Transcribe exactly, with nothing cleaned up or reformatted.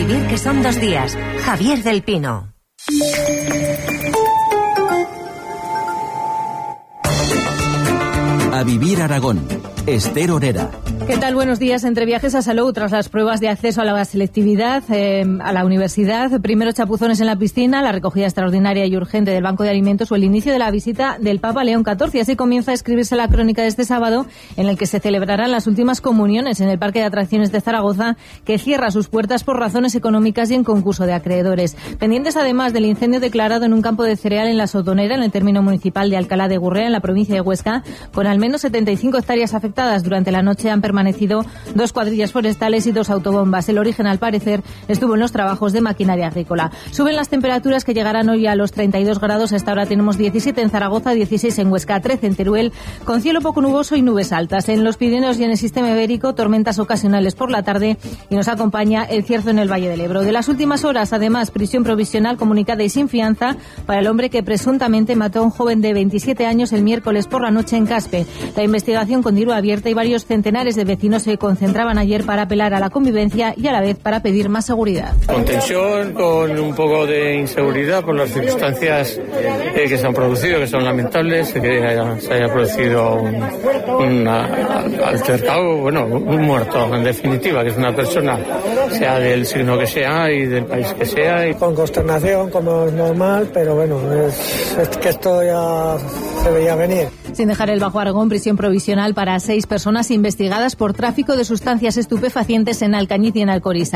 vivir que son dos días. Javier del Pino. A vivir Aragón. Esther Orera. ¿Qué tal? Buenos días. Entre viajes a Salou, tras las pruebas de acceso a la selectividad eh, a la universidad, primero chapuzones en la piscina, la recogida extraordinaria y urgente del Banco de Alimentos o el inicio de la visita del Papa León catorce. Y así comienza a escribirse la crónica de este sábado, en el que se celebrarán las últimas comuniones en el Parque de Atracciones de Zaragoza, que cierra sus puertas por razones económicas y en concurso de acreedores. Pendientes además del incendio declarado en un campo de cereal en La Sotonera, en el término municipal de Alcalá de Gurrea, en la provincia de Huesca, con al menos setenta y cinco hectáreas afectadas. Durante la noche han permanecido dos cuadrillas forestales y dos autobombas. El origen, al parecer, estuvo en los trabajos de maquinaria agrícola. Suben las temperaturas, que llegarán hoy a los treinta y dos grados. Hasta ahora tenemos diecisiete en Zaragoza, dieciséis en Huesca, trece en Teruel, con cielo poco nuboso y nubes altas. En los Pirineos y en el sistema ibérico, tormentas ocasionales por la tarde, y nos acompaña el cierzo en el Valle del Ebro. De las últimas horas, además, prisión provisional comunicada y sin fianza para el hombre que presuntamente mató a un joven de veintisiete años el miércoles por la noche en Caspe. La investigación continúa abierta y varios centenares de vecinos se concentraban ayer para apelar a la convivencia y a la vez para pedir más seguridad. Con tensión, con un poco de inseguridad por las circunstancias eh, que se han producido, que son lamentables, que haya, se haya producido un, un altercado, bueno, un muerto, en definitiva, que es una persona, sea del signo que sea y del país que sea. Y... Con consternación, como es normal, pero bueno, es, es que esto ya se veía venir. Sin dejar el Bajo Aragón, prisión provisional para seis personas investigadas por tráfico de sustancias estupefacientes en Alcañiz y en Alcoriza.